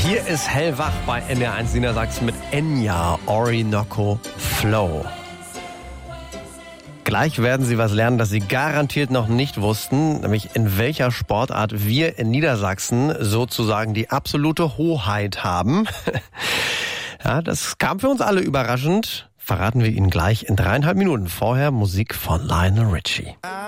Hier ist Hellwach bei NDR1 Niedersachsen mit Enya, Orinoco Flow. Gleich werden Sie was lernen, das Sie garantiert noch nicht wussten, nämlich in welcher Sportart wir in Niedersachsen sozusagen die absolute Hoheit haben. Ja, das kam für uns alle überraschend. Verraten wir Ihnen gleich in 3,5 Minuten. Vorher Musik von Lionel Richie.